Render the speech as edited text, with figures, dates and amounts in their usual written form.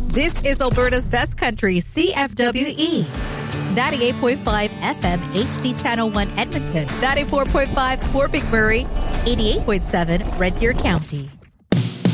This is Alberta's best country, CFWE. 98.5 FM, HD Channel 1 Edmonton. 94.5 Fort McMurray. 88.7 Red Deer County.